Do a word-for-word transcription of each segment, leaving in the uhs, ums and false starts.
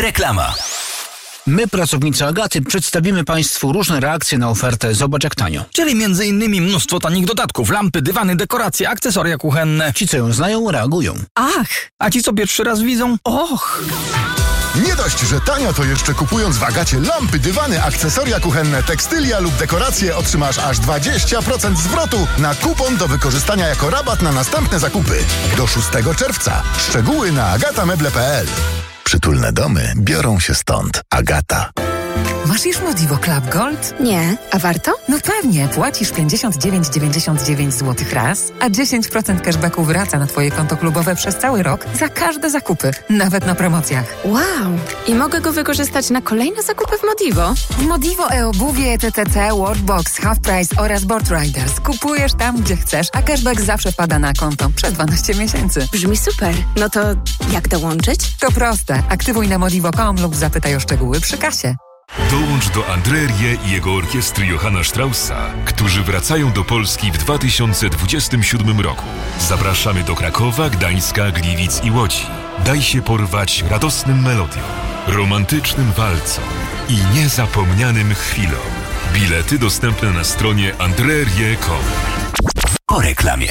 Reklama. My, pracownicy Agaty, przedstawimy Państwu różne reakcje na ofertę Zobacz jak tanio. Czyli między innymi mnóstwo tanich dodatków, lampy, dywany, dekoracje, akcesoria kuchenne. Ci, co ją znają, reagują. Ach! A ci, co pierwszy raz widzą? Och! Nie dość, że tanio, to jeszcze kupując w Agacie lampy, dywany, akcesoria kuchenne, tekstylia lub dekoracje otrzymasz aż dwadzieścia procent zwrotu na kupon do wykorzystania jako rabat na następne zakupy. Do szóstego czerwca. Szczegóły na agatameble kropka p l. Przytulne domy biorą się stąd. Agata. Masz już Modivo Club Gold? Nie. A warto? No pewnie. Płacisz pięćdziesiąt dziewięć dziewięćdziesiąt dziewięć złotych raz, a dziesięć procent cashbacku wraca na Twoje konto klubowe przez cały rok za każde zakupy, nawet na promocjach. Wow! I mogę go wykorzystać na kolejne zakupy w Modivo? W Modivo e-obuwie, T T C, Workbox, Half Price oraz Board Riders. Kupujesz tam, gdzie chcesz, a cashback zawsze wpada na konto przez dwanaście miesięcy. Brzmi super. No to jak dołączyć? To proste. Aktywuj na modivo kropka com lub zapytaj o szczegóły przy kasie. Dołącz do Andrerie i jego orkiestry Johanna Straussa, którzy wracają do Polski w dwa tysiące dwudziestym siódmym roku. Zapraszamy do Krakowa, Gdańska, Gliwic i Łodzi. Daj się porwać radosnym melodiom, romantycznym walcom i niezapomnianym chwilom. Bilety dostępne na stronie andrerie kropka com. Po reklamie.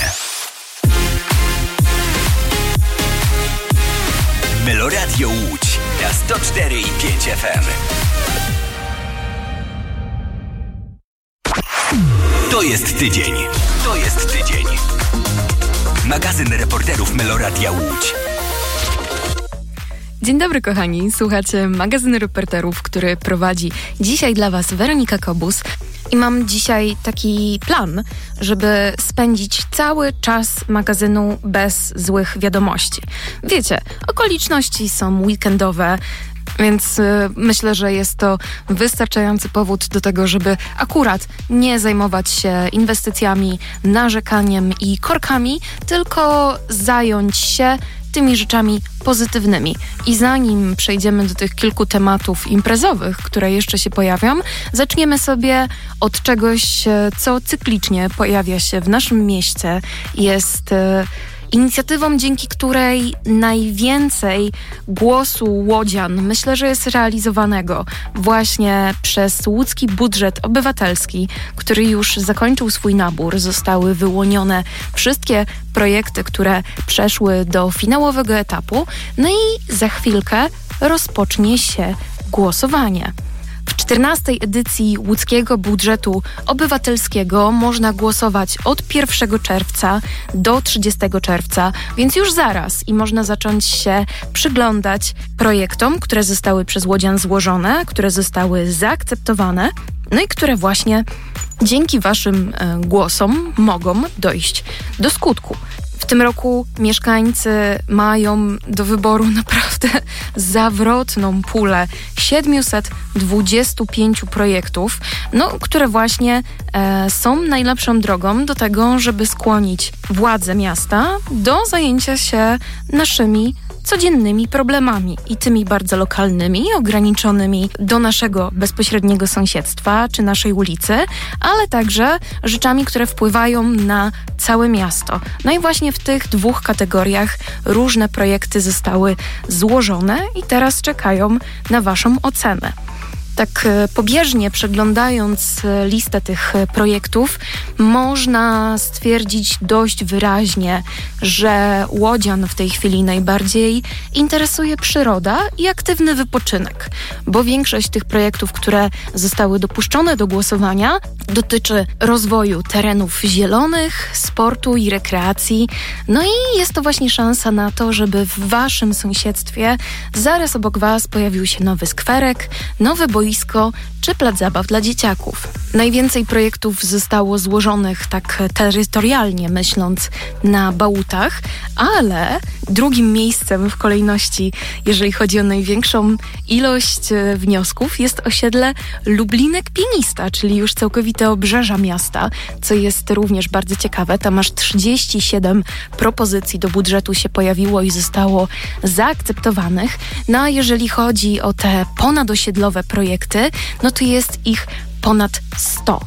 Meloradio Łódź na sto cztery i pięć F M. To jest tydzień. To jest tydzień. Magazyn reporterów Meloradia Łódź. Dzień dobry kochani, słuchacie magazynu reporterów, który prowadzi dzisiaj dla Was Weronika Kobus. I mam dzisiaj taki plan, żeby spędzić cały czas magazynu bez złych wiadomości. Wiecie, okoliczności są weekendowe, więc y, myślę, że jest to wystarczający powód do tego, żeby akurat nie zajmować się inwestycjami, narzekaniem i korkami, tylko zająć się tymi rzeczami pozytywnymi. I zanim przejdziemy do tych kilku tematów imprezowych, które jeszcze się pojawią, zaczniemy sobie od czegoś, co cyklicznie pojawia się w naszym mieście. Jest e, inicjatywą, dzięki której najwięcej głosu łodzian, myślę, że jest realizowanego właśnie przez łódzki budżet obywatelski, który już zakończył swój nabór. Zostały wyłonione wszystkie projekty, które przeszły do finałowego etapu. No i za chwilkę rozpocznie się głosowanie. W czternastej edycji łódzkiego budżetu obywatelskiego można głosować od pierwszego czerwca do trzydziestego czerwca, więc już zaraz i można zacząć się przyglądać projektom, które zostały przez łodzian złożone, które zostały zaakceptowane, no i które właśnie dzięki Waszym e, głosom mogą dojść do skutku. W tym roku mieszkańcy mają do wyboru naprawdę zawrotną pulę siedemset dwadzieścia pięć projektów, no, które właśnie e, są najlepszą drogą do tego, żeby skłonić władze miasta do zajęcia się naszymi codziennymi problemami i tymi bardzo lokalnymi, ograniczonymi do naszego bezpośredniego sąsiedztwa czy naszej ulicy, ale także rzeczami, które wpływają na całe miasto. No i właśnie w tych dwóch kategoriach różne projekty zostały złożone i teraz czekają na Waszą ocenę. Tak pobieżnie przeglądając listę tych projektów, można stwierdzić dość wyraźnie, że łodzian w tej chwili najbardziej interesuje przyroda i aktywny wypoczynek, bo większość tych projektów, które zostały dopuszczone do głosowania, dotyczy rozwoju terenów zielonych, sportu i rekreacji. No i jest to właśnie szansa na to, żeby w Waszym sąsiedztwie zaraz obok Was pojawił się nowy skwerek, nowe boisko czy plac zabaw dla dzieciaków. Najwięcej projektów zostało złożonych tak terytorialnie myśląc na Bałutach, ale drugim miejscem w kolejności, jeżeli chodzi o największą ilość wniosków, jest osiedle Lublinek Pienista, czyli już całkowite obrzeża miasta, co jest również bardzo ciekawe. Tam aż trzydzieści siedem propozycji do budżetu się pojawiło i zostało zaakceptowanych. No a jeżeli chodzi o te ponadosiedlowe projekty, no to jest ich ponad sto.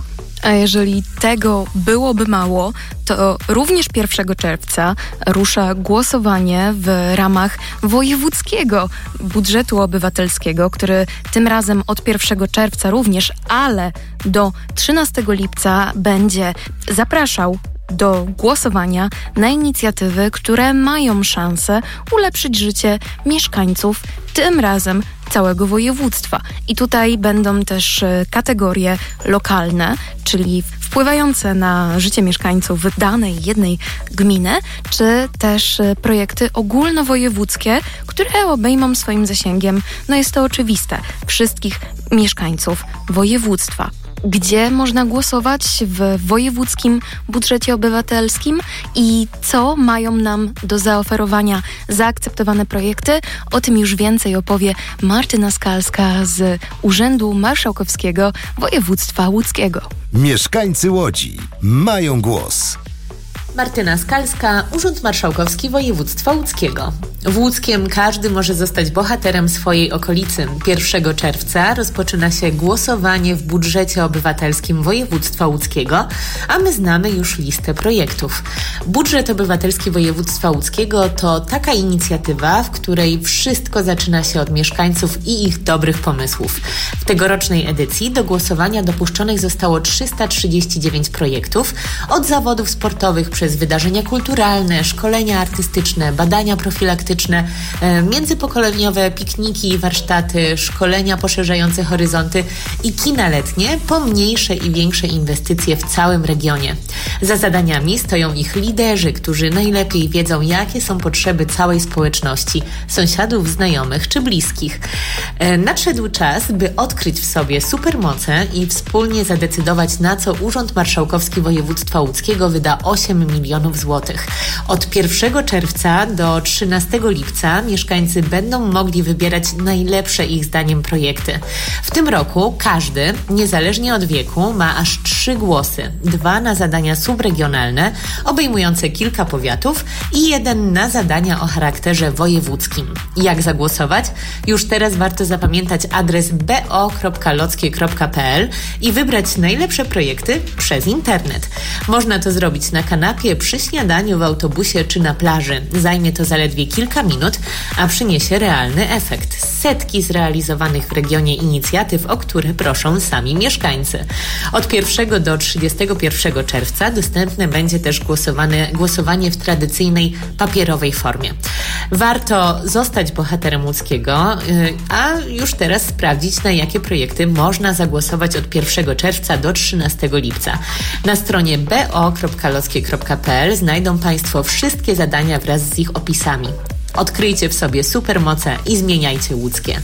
A jeżeli tego byłoby mało, to również pierwszego czerwca rusza głosowanie w ramach wojewódzkiego budżetu obywatelskiego, który tym razem od pierwszego czerwca również, ale do trzynastego lipca będzie zapraszał do głosowania na inicjatywy, które mają szansę ulepszyć życie mieszkańców, tym razem całego województwa. I tutaj będą też kategorie lokalne, czyli wpływające na życie mieszkańców danej jednej gminy, czy też projekty ogólnowojewódzkie, które obejmą swoim zasięgiem, no jest to oczywiste, wszystkich mieszkańców województwa. Gdzie można głosować w wojewódzkim budżecie obywatelskim i co mają nam do zaoferowania zaakceptowane projekty. O tym już więcej opowie Martyna Skalska z Urzędu Marszałkowskiego Województwa Łódzkiego. Mieszkańcy Łodzi mają głos. Martyna Skalska, Urząd Marszałkowski Województwa Łódzkiego. W Łódzkiem każdy może zostać bohaterem swojej okolicy. pierwszego czerwca rozpoczyna się głosowanie w budżecie obywatelskim Województwa Łódzkiego, a my znamy już listę projektów. Budżet obywatelski Województwa Łódzkiego to taka inicjatywa, w której wszystko zaczyna się od mieszkańców i ich dobrych pomysłów. W tegorocznej edycji do głosowania dopuszczonych zostało trzysta trzydzieści dziewięć projektów, od zawodów sportowych przez wydarzenia kulturalne, szkolenia artystyczne, badania profilaktyczne, międzypokoleniowe pikniki i warsztaty, szkolenia poszerzające horyzonty i kina letnie, po mniejsze i większe inwestycje w całym regionie. Za zadaniami stoją ich liderzy, którzy najlepiej wiedzą, jakie są potrzeby całej społeczności, sąsiadów, znajomych czy bliskich. Nadszedł czas, by odkryć w sobie supermoce i wspólnie zadecydować, na co Urząd Marszałkowski Województwa Łódzkiego wyda osiem milionów złotych. Od pierwszego czerwca do trzynastego lipca mieszkańcy będą mogli wybierać najlepsze ich zdaniem projekty. W tym roku każdy, niezależnie od wieku, ma aż trzy głosy. Dwa na zadania subregionalne, obejmujące kilka powiatów i jeden na zadania o charakterze wojewódzkim. Jak zagłosować? Już teraz warto zapamiętać adres b o kropka lockie kropka p l i wybrać najlepsze projekty przez internet. Można to zrobić na kanapie, przy śniadaniu, w autobusie czy na plaży. Zajmie to zaledwie kilka minut, a przyniesie realny efekt. Setki zrealizowanych w regionie inicjatyw, o które proszą sami mieszkańcy. Od pierwszego do trzydziestego pierwszego czerwca dostępne będzie też głosowanie, głosowanie w tradycyjnej papierowej formie. Warto zostać bohaterem łódzkiego, a już teraz sprawdzić, na jakie projekty można zagłosować od pierwszego czerwca do trzynastego lipca. Na stronie b o kropka lockie kropka p l znajdą Państwo wszystkie zadania wraz z ich opisami. Odkryjcie w sobie supermoce i zmieniajcie łódzkie.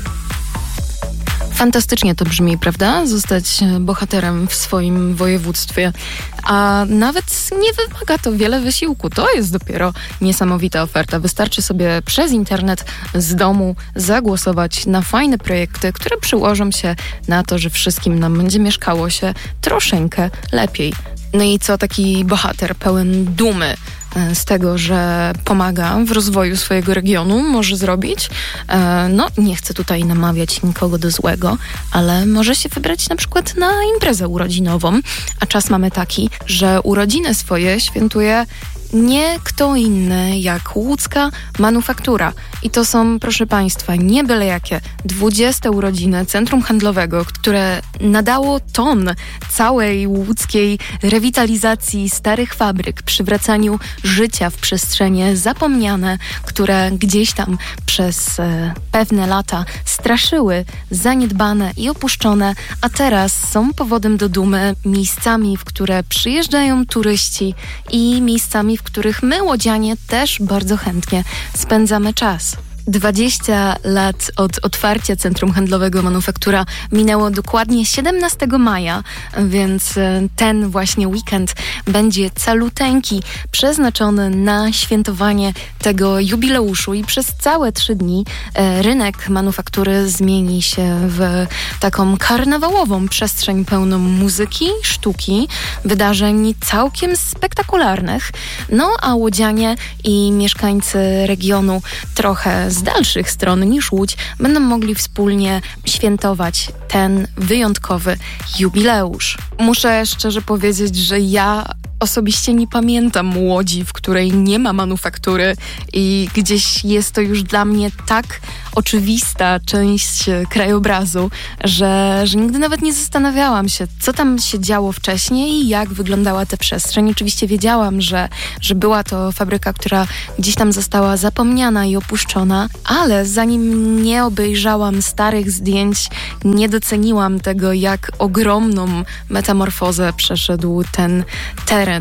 Fantastycznie to brzmi, prawda? Zostać bohaterem w swoim województwie. A nawet nie wymaga to wiele wysiłku. To jest dopiero niesamowita oferta. Wystarczy sobie przez internet z domu zagłosować na fajne projekty, które przyłożą się na to, że wszystkim nam będzie mieszkało się troszeczkę lepiej. No i co taki bohater pełen dumy z tego, że pomaga w rozwoju swojego regionu, może zrobić? No, nie chcę tutaj namawiać nikogo do złego, ale może się wybrać na przykład na imprezę urodzinową, a czas mamy taki, że urodziny swoje świętuje nie kto inny jak łódzka manufaktura. I to są, proszę Państwa, nie byle jakie dwudzieste urodziny Centrum Handlowego, które nadało ton całej łódzkiej rewitalizacji starych fabryk, przywracaniu życia w przestrzenie zapomniane, które gdzieś tam przez e, pewne lata straszyły, zaniedbane i opuszczone, a teraz są powodem do dumy, miejscami, w które przyjeżdżają turyści i miejscami, w których my, łodzianie, też bardzo chętnie spędzamy czas. dwadzieścia lat od otwarcia Centrum Handlowego Manufaktura minęło dokładnie siedemnastego maja, więc ten właśnie weekend będzie caluteńki, przeznaczony na świętowanie tego jubileuszu i przez całe trzy dni rynek manufaktury zmieni się w taką karnawałową przestrzeń pełną muzyki, sztuki, wydarzeń całkiem spektakularnych. No a łodzianie i mieszkańcy regionu trochę z dalszych stron niż Łódź będą mogli wspólnie świętować ten wyjątkowy jubileusz. Muszę szczerze powiedzieć, że ja osobiście nie pamiętam Łodzi, w której nie ma manufaktury i gdzieś jest to już dla mnie tak oczywista część krajobrazu, że, że nigdy nawet nie zastanawiałam się, co tam się działo wcześniej i jak wyglądała ta przestrzeń. Oczywiście wiedziałam, że, że była to fabryka, która gdzieś tam została zapomniana i opuszczona, ale zanim nie obejrzałam starych zdjęć, nie doceniłam tego, jak ogromną metamorfozę przeszedł ten teren.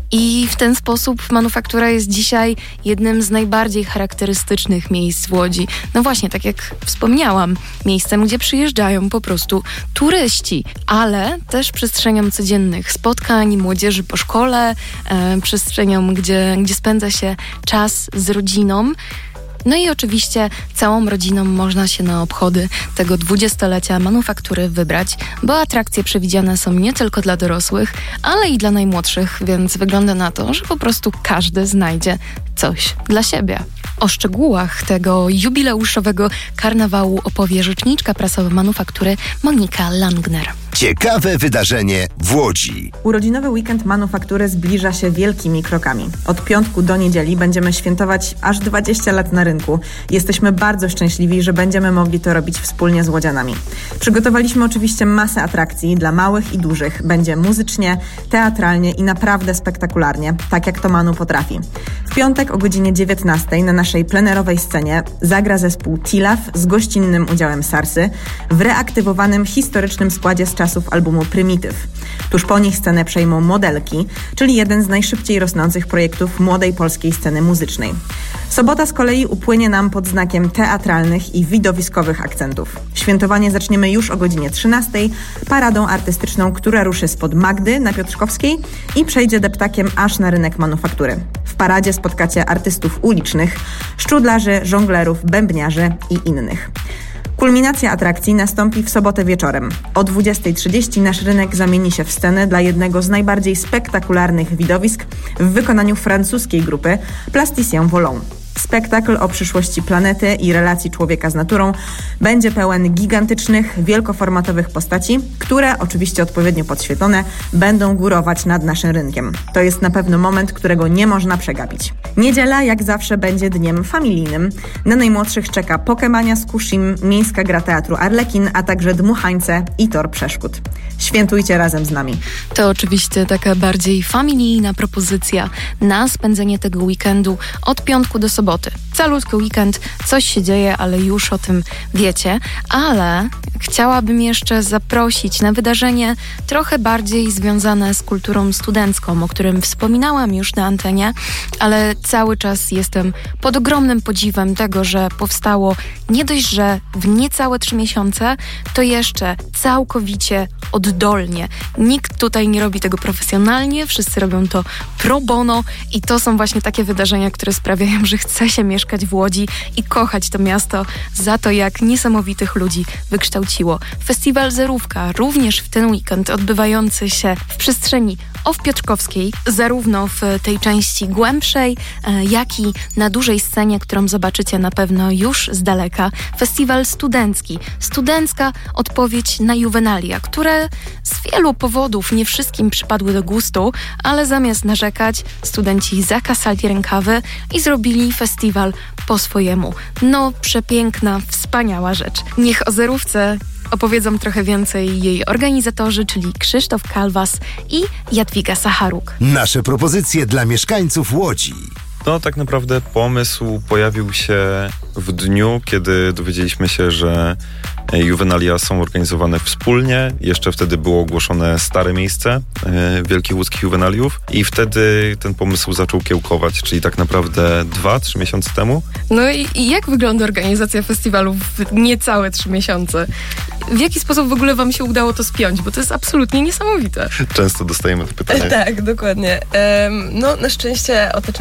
I w ten sposób manufaktura jest dzisiaj jednym z najbardziej charakterystycznych miejsc w Łodzi. No właśnie, tak jak wspomniałam, miejscem, gdzie przyjeżdżają po prostu turyści, ale też przestrzenią codziennych spotkań młodzieży po szkole, e, przestrzenią, gdzie, gdzie spędza się czas z rodziną. No i oczywiście całą rodziną można się na obchody tego dwudziestolecia manufaktury wybrać, bo atrakcje przewidziane są nie tylko dla dorosłych, ale i dla najmłodszych, więc wygląda na to, że po prostu każdy znajdzie coś dla siebie. O szczegółach tego jubileuszowego karnawału opowie rzeczniczka prasowa manufaktury Monika Langner. Ciekawe wydarzenie w Łodzi. Urodzinowy weekend manufaktury zbliża się wielkimi krokami. Od piątku do niedzieli będziemy świętować aż dwadzieścia lat na rynku. Jesteśmy bardzo szczęśliwi, że będziemy mogli to robić wspólnie z łodzianami. Przygotowaliśmy oczywiście masę atrakcji dla małych i dużych. Będzie muzycznie, teatralnie i naprawdę spektakularnie, tak jak to Manu potrafi. W piątek o godzinie dziewiętnastej na naszej plenerowej scenie zagra zespół Tilaf z gościnnym udziałem Sarsy w reaktywowanym historycznym składzie z czasów albumu Prymityw. Tuż po nich scenę przejmą Modelki, czyli jeden z najszybciej rosnących projektów młodej polskiej sceny muzycznej. Sobota z kolei upłynie nam pod znakiem teatralnych i widowiskowych akcentów. Świętowanie zaczniemy już o godzinie trzynastej paradą artystyczną, która ruszy spod Magdy na Piotrkowskiej i przejdzie deptakiem aż na rynek manufaktury. W paradzie spotkacie artystów ulicznych, szczudlarzy, żonglerów, bębniarzy i innych. Kulminacja atrakcji nastąpi w sobotę wieczorem. O dwudziestej trzydzieści nasz rynek zamieni się w scenę dla jednego z najbardziej spektakularnych widowisk w wykonaniu francuskiej grupy Plasticien Volant. Spektakl o przyszłości planety i relacji człowieka z naturą będzie pełen gigantycznych, wielkoformatowych postaci, które, oczywiście odpowiednio podświetlone, będą górować nad naszym rynkiem. To jest na pewno moment, którego nie można przegapić. Niedziela, jak zawsze, będzie dniem familijnym. Na najmłodszych czeka Pokemania z Kushim, miejska gra teatru Arlekin, a także Dmuchańce i Tor Przeszkód. Świętujcie razem z nami. To oczywiście taka bardziej familijna propozycja na spędzenie tego weekendu od piątku do soboty. Calutki weekend, coś się dzieje, ale już o tym wiecie, ale chciałabym jeszcze zaprosić na wydarzenie trochę bardziej związane z kulturą studencką, o którym wspominałam już na antenie, ale cały czas jestem pod ogromnym podziwem tego, że powstało nie dość, że w niecałe trzy miesiące, to jeszcze całkowicie oddolnie. Nikt tutaj nie robi tego profesjonalnie, wszyscy robią to pro bono i to są właśnie takie wydarzenia, które sprawiają, że chce się mieszkać w Łodzi i kochać to miasto za to, jak niesamowitych ludzi wykształciło. Festiwal Zerówka, również w ten weekend odbywający się w przestrzeni O w Piotrkowskiej, zarówno w tej części głębszej, jak i na dużej scenie, którą zobaczycie na pewno już z daleka. Festiwal studencki. Studencka odpowiedź na juwenalia, które z wielu powodów nie wszystkim przypadły do gustu, ale zamiast narzekać, studenci zakasali rękawy i zrobili festiwal po swojemu. No, przepiękna, wspaniała rzecz. Niech o Zerówce opowiedzą trochę więcej jej organizatorzy, czyli Krzysztof Kalwas i Jadwiga Sacharuk. Nasze propozycje dla mieszkańców Łodzi. No tak naprawdę pomysł pojawił się w dniu, kiedy dowiedzieliśmy się, że juwenalia są organizowane wspólnie. Jeszcze wtedy było ogłoszone stare miejsce e, Wielkich Łódzkich Juwenaliów i wtedy ten pomysł zaczął kiełkować, czyli tak naprawdę dwa, trzy miesiące temu. No i, i jak wygląda organizacja festiwalu w niecałe trzy miesiące? W jaki sposób w ogóle wam się udało to spiąć? Bo to jest absolutnie niesamowite. Często dostajemy to pytanie. Tak, dokładnie. Um, no na szczęście otaczamy się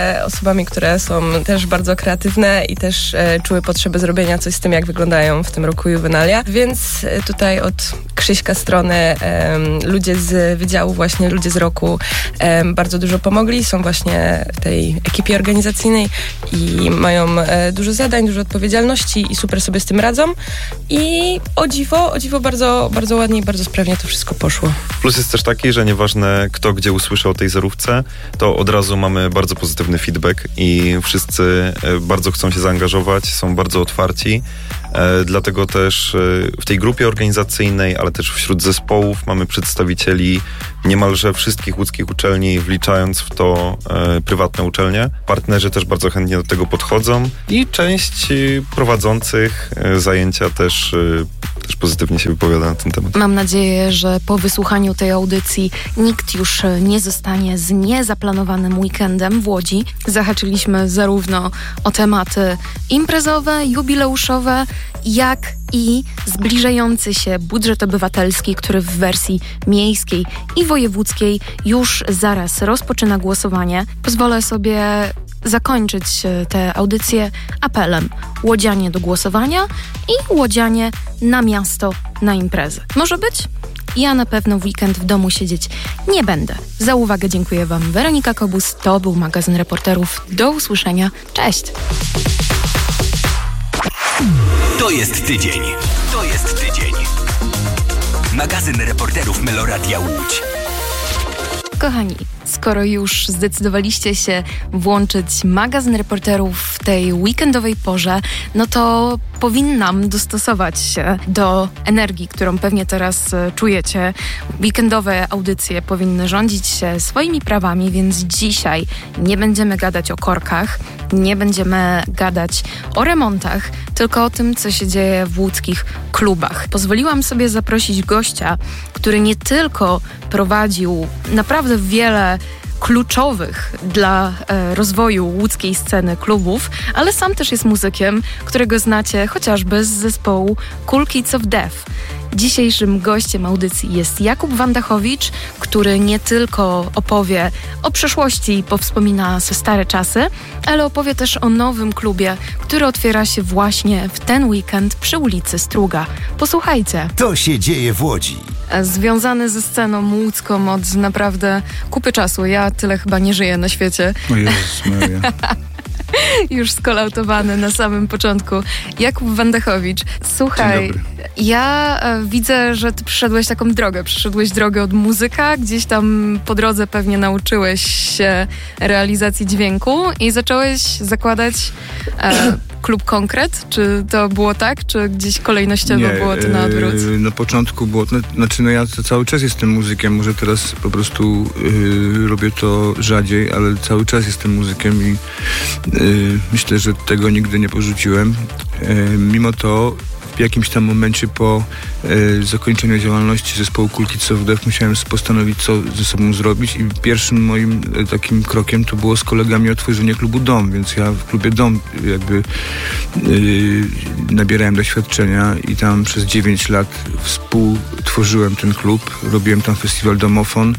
osobami, które są też bardzo kreatywne i też e, czuły potrzebę zrobienia coś z tym, jak wyglądają w tym roku Juvenalia. Więc e, tutaj od Krzyśka strony e, ludzie z wydziału, właśnie ludzie z roku e, bardzo dużo pomogli. Są właśnie w tej ekipie organizacyjnej i mają e, dużo zadań, dużo odpowiedzialności i super sobie z tym radzą. I o dziwo, o dziwo bardzo, bardzo ładnie i bardzo sprawnie to wszystko poszło. Plus jest też taki, że nieważne kto gdzie usłyszy o tej zerówce, to od razu mamy bardzo pozytywny feedback i wszyscy bardzo chcą się zaangażować, są bardzo otwarci. E, dlatego też e, w tej grupie organizacyjnej, ale też wśród zespołów mamy przedstawicieli niemalże wszystkich łódzkich uczelni, wliczając w to e, prywatne uczelnie. Partnerzy też bardzo chętnie do tego podchodzą i część e, prowadzących e, zajęcia też, e, też pozytywnie się wypowiada na ten temat. Mam nadzieję, że po wysłuchaniu tej audycji nikt już nie zostanie z niezaplanowanym weekendem w Łodzi. Zahaczyliśmy zarówno o tematy imprezowe, jubileuszowe, jak i zbliżający się budżet obywatelski, który w wersji miejskiej i wojewódzkiej już zaraz rozpoczyna głosowanie. Pozwolę sobie zakończyć tę audycję apelem. Łodzianie do głosowania i łodzianie na miasto, na imprezę. Może być? Ja na pewno w weekend w domu siedzieć nie będę. Za uwagę dziękuję Wam. Weronika Kobus, to był magazyn Reporterów. Do usłyszenia. Cześć! To jest tydzień. To jest tydzień. Magazyn Reporterów Meloradia Łódź. Kochani, skoro już zdecydowaliście się włączyć magazyn Reporterów w tej weekendowej porze, no to powinnam dostosować się do energii, którą pewnie teraz czujecie. Weekendowe audycje powinny rządzić się swoimi prawami, więc dzisiaj nie będziemy gadać o korkach, nie będziemy gadać o remontach, tylko o tym, co się dzieje w łódzkich klubach. Pozwoliłam sobie zaprosić gościa, który nie tylko prowadził naprawdę wiele kluczowych dla e, rozwoju łódzkiej sceny klubów, ale sam też jest muzykiem, którego znacie chociażby z zespołu Cool Kids of Death. Dzisiejszym gościem audycji jest Jakub Wandachowicz, który nie tylko opowie o przeszłości i powspomina se stare czasy, ale opowie też o nowym klubie, który otwiera się właśnie w ten weekend przy ulicy Struga. Posłuchajcie. To się dzieje w Łodzi. Związany ze sceną łódzką od naprawdę kupy czasu. Ja tyle chyba nie żyję na świecie. O Jezus Maria. Już skolautowany na samym początku. Jakub Wandachowicz, słuchaj, ja e, widzę, że ty przyszedłeś taką drogę. Przyszedłeś drogę od muzyka, gdzieś tam po drodze pewnie nauczyłeś się realizacji dźwięku i zacząłeś zakładać e, klub Konkret. Czy to było tak? Czy gdzieś kolejnościowo Nie, było to na odwrót? Yy, na początku było, no, znaczy no ja to cały czas jestem muzykiem, może teraz po prostu yy, robię to rzadziej, ale cały czas jestem muzykiem i yy, myślę, że tego nigdy nie porzuciłem. Yy, mimo to w jakimś tam momencie po e, zakończeniu działalności zespołu Cool Kids of Death musiałem postanowić, co ze sobą zrobić i pierwszym moim e, takim krokiem to było z kolegami otworzenie klubu Dom, więc ja w klubie Dom jakby e, nabierałem doświadczenia i tam przez dziewięć lat współtworzyłem ten klub, robiłem tam festiwal Domofon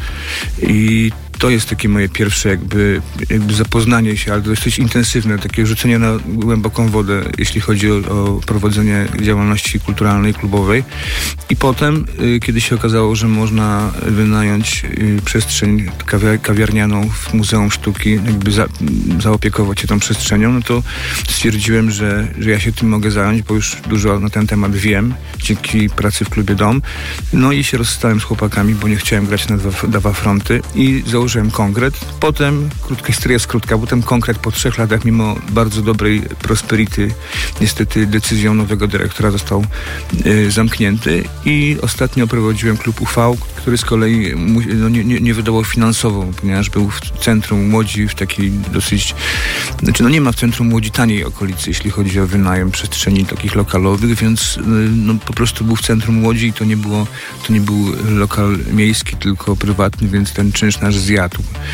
i to jest takie moje pierwsze jakby, jakby zapoznanie się, ale to jest dość intensywne, takie rzucenie na głęboką wodę, jeśli chodzi o, o prowadzenie działalności kulturalnej, klubowej. I potem, y, kiedy się okazało, że można wynająć y, przestrzeń kawiar- kawiarnianą w Muzeum Sztuki, jakby za, zaopiekować się tą przestrzenią, no to stwierdziłem, że, że ja się tym mogę zająć, bo już dużo na ten temat wiem, dzięki pracy w klubie Dom. No i się rozstałem z chłopakami, bo nie chciałem grać na dwa, dwa fronty i założyłem założyłem Konkret. Potem, krótka historia jest krótka, potem Konkret po trzech latach, mimo bardzo dobrej prosperity, niestety decyzją nowego dyrektora został y, zamknięty i ostatnio prowadziłem klub U V, który z kolei mu, no, nie, nie, nie wydawał finansowo, ponieważ był w centrum Łodzi, w takiej dosyć, znaczy no nie ma w centrum Łodzi taniej okolicy, jeśli chodzi o wynajem przestrzeni takich lokalowych, więc y, no, po prostu był w centrum Łodzi i to nie było, to nie był lokal miejski, tylko prywatny, więc ten czynsz nasz zjadł.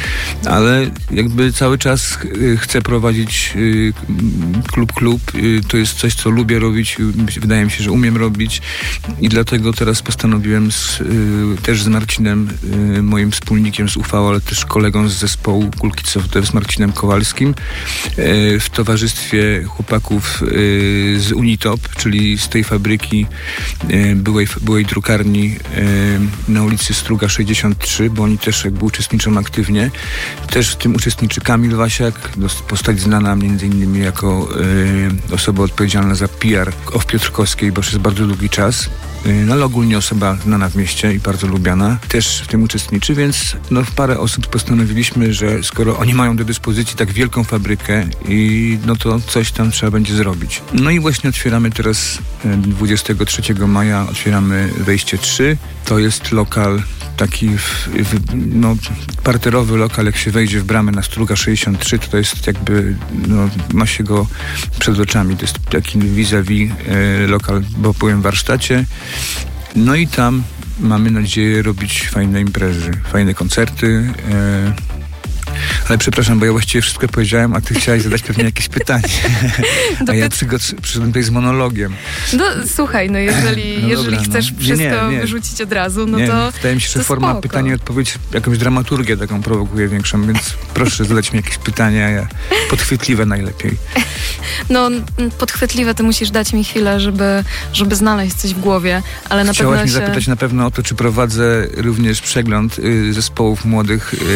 Ale jakby cały czas y, chcę prowadzić y, klub klub. Y, to jest coś, co lubię robić. Y, wydaje mi się, że umiem robić i dlatego teraz postanowiłem z, y, też też z Marcinem, y, moim wspólnikiem z U V, ale też kolegą z zespołu Kulki Software, z Marcinem Kowalskim, y, w towarzystwie chłopaków y, z Unitop, czyli z tej fabryki y, byłej, byłej drukarni y, na ulicy Struga sześćdziesiąt trzy, bo oni też jakby uczestniczą aktywnie. Też w tym uczestniczy Kamil Wasiak, postać znana między innymi jako y, osoba odpowiedzialna za P R w Piotrkowskiej, bo przez bardzo długi czas. No ale ogólnie osoba znana w mieście i bardzo lubiana też w tym uczestniczy, więc no parę osób postanowiliśmy, że skoro oni mają do dyspozycji tak wielką fabrykę i no to coś tam trzeba będzie zrobić. No i właśnie otwieramy teraz dwudziestego trzeciego maja otwieramy Wejście trzy. To jest lokal taki w, w, no, parterowy lokal, jak się wejdzie w bramę na Struga sześćdziesiąt trzy, to jest jakby, no, ma się go przed oczami. To jest taki vis-a-vis e, lokal, bo byłem w warsztacie. No i tam mamy nadzieję robić fajne imprezy, fajne koncerty. E, ale przepraszam, bo ja właściwie wszystko powiedziałem, a ty chciałaś zadać pewnie jakieś pytanie. A ja przyszedłem tutaj z monologiem. No słuchaj, no jeżeli, no jeżeli dobra, chcesz no. wszystko nie, nie. wyrzucić od razu, no nie, to wydaje mi się, że to forma spoko. pytania i odpowiedź jakąś dramaturgię taką prowokuje większą, więc proszę zadać mi jakieś pytania, ja podchwytliwe najlepiej. No podchwytliwe to musisz dać mi chwilę, żeby, żeby znaleźć coś w głowie, ale na Chciałaś pewno mi się... zapytać na pewno o to, czy prowadzę również przegląd y, zespołów młodych y,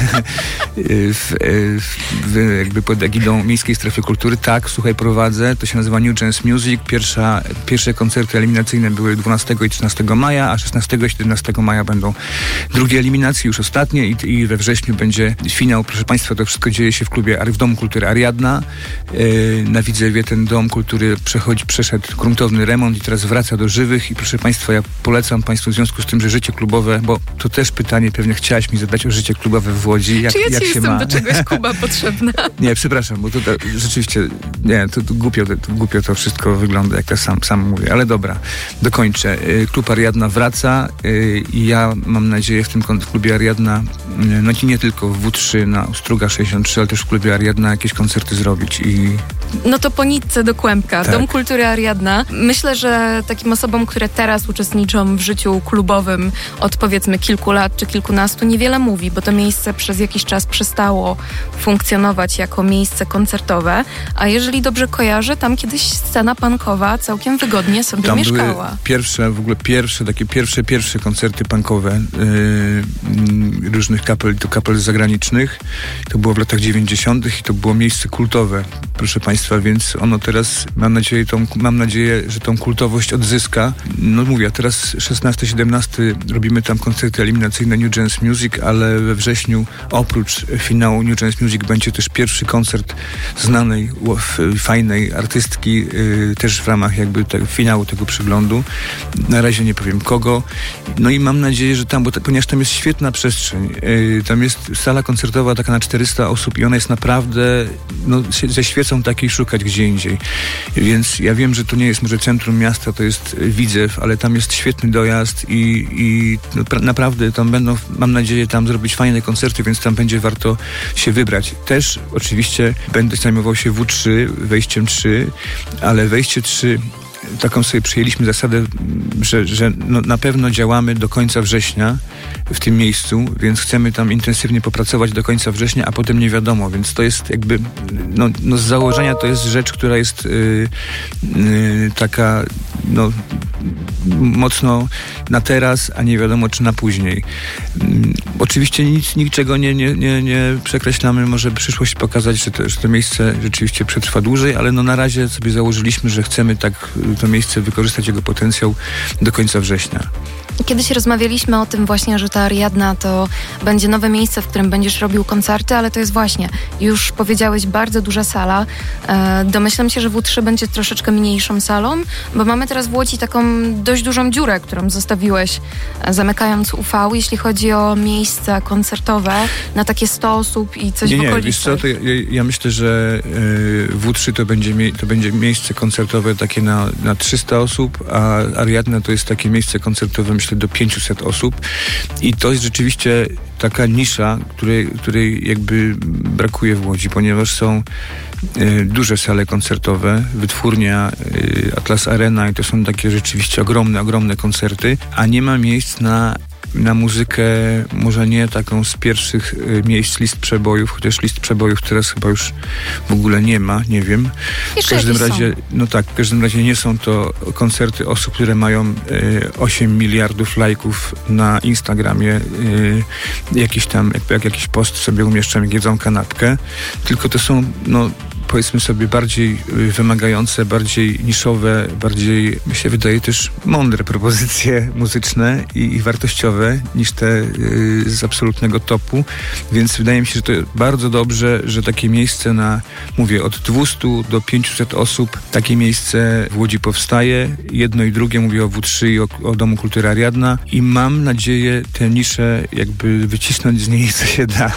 y, w, y, w, jakby pod egidą Miejskiej Strefy Kultury. Tak, słuchaj, prowadzę. To się nazywa New Jazz Music. Pierwsza, pierwsze koncerty eliminacyjne były dwunastego i trzynastego maja, a szesnastego i siedemnastego maja będą drugie eliminacje, już ostatnie i, i we wrześniu będzie finał. Proszę Państwa, to wszystko dzieje się w klubie, w Domu Kultury Ariadna. Y, na Widzewie ten Dom Kultury przechodzi, przeszedł gruntowny remont i teraz wraca do żywych i proszę Państwa, ja polecam Państwu w związku z tym, że życie klubowe, bo to też pytanie pewnie chciałaś mi zadać o życie klubowe w Łodzi. Jak, Czy ja jak ci się jestem ma? do czegoś, Kuba, potrzebna? Nie, przepraszam, bo to, to rzeczywiście, nie, to, to, głupio, to głupio to wszystko wygląda, jak ja sam, sam mówię, ale dobra, dokończę. Klub Ariadna wraca i ja mam nadzieję w tym klubie Ariadna, no i nie tylko w W trzy na Struga sześćdziesiąt trzy, ale też w klubie Ariadna jakieś koncerty zrobić i... No to po nitce do kłębka. Tak. Dom Kultury Ariadna. Myślę, że takim osobom, które teraz uczestniczą w życiu klubowym od powiedzmy kilku lat czy kilkunastu, niewiele mówi, bo to miejsce przez jakiś czas przestało funkcjonować jako miejsce koncertowe, a jeżeli dobrze kojarzę, tam kiedyś scena punkowa całkiem wygodnie sobie tam mieszkała. Były pierwsze, w ogóle pierwsze, takie pierwsze, pierwsze koncerty punkowe yy, różnych kapel, to kapel zagranicznych. To było w latach dziewięćdziesiątych i to było miejsce kultowe, proszę Państwa, więc ono teraz, mam nadzieję, tą, mam nadzieję, że tą kultowość odzyska. No mówię, teraz szesnasty siedemnasty robimy tam koncerty eliminacyjne New Jazz Music, ale we wrześniu oprócz finału New Jazz Music będzie też pierwszy koncert znanej, fajnej artystki, yy, też w ramach jakby te, finału tego przeglądu. Na razie nie powiem kogo. No i mam nadzieję, że tam, bo ta, ponieważ tam jest świetna przestrzeń, yy, tam jest sala koncertowa taka na czterysta osób i ona jest naprawdę, no, ze świecą takiej szukać gdzie indziej. Więc ja wiem, że to nie jest może centrum miasta, to jest Widzew, ale tam jest świetny dojazd i, i no, pra, naprawdę tam będą, mam nadzieję, tam zrobić fajne koncerty, więc tam będzie warto się wybrać. Też oczywiście będę zajmował się W trzy, wejściem trzy, ale wejście trzy, taką sobie przyjęliśmy zasadę, że, że no, na pewno działamy do końca września w tym miejscu, więc chcemy tam intensywnie popracować do końca września, a potem nie wiadomo, więc to jest jakby, no, no z założenia to jest rzecz, która jest yy, yy, taka, no mocno na teraz, a nie wiadomo czy na później. Yy, oczywiście nic, niczego nie, nie, nie, nie przekreślamy, może przyszłość pokazać, że to, że to miejsce rzeczywiście przetrwa dłużej, ale no na razie sobie założyliśmy, że chcemy tak to miejsce wykorzystać jego potencjał do końca września. Kiedyś rozmawialiśmy o tym właśnie, że ta Ariadna to będzie nowe miejsce, w którym będziesz robił koncerty, ale to jest właśnie, już powiedziałeś, bardzo duża sala. E, domyślam się, że W trzy będzie troszeczkę mniejszą salą, bo mamy teraz w Łodzi taką dość dużą dziurę, którą zostawiłeś, e, zamykając U V, jeśli chodzi o miejsca koncertowe na takie sto osób i coś nie, w nie, okolicach. Wiesz co, to ja, ja myślę, że y, W trzy to będzie, mie- to będzie miejsce koncertowe takie na, na trzysta osób, a Ariadna to jest takie miejsce koncertowe, myślę, do pięciuset osób i to jest rzeczywiście taka nisza, której, której jakby brakuje w Łodzi, ponieważ są y, duże sale koncertowe, Wytwórnia, y, Atlas Arena i to są takie rzeczywiście ogromne, ogromne koncerty, a nie ma miejsc na na muzykę, może nie taką z pierwszych y, miejsc list przebojów, chociaż list przebojów teraz chyba już w ogóle nie ma, nie wiem. Jeszcze w każdym razie, są. no tak, w każdym razie nie są to koncerty osób, które mają y, osiem miliardów lajków na Instagramie, y, jakiś tam, jak, jak jakiś post sobie umieszczam, jak jedzą kanapkę, tylko to są, no powiedzmy sobie, bardziej wymagające, bardziej niszowe, bardziej, mi się wydaje, też mądre propozycje muzyczne i, i wartościowe niż te y, z absolutnego topu, więc wydaje mi się, że to bardzo dobrze, że takie miejsce na, mówię, od dwieście do pięciuset osób, takie miejsce w Łodzi powstaje. Jedno i drugie, mówię o W trzy i o, o Domu Kultury Ariadna i mam nadzieję tę niszę jakby wycisnąć z niej, co się da.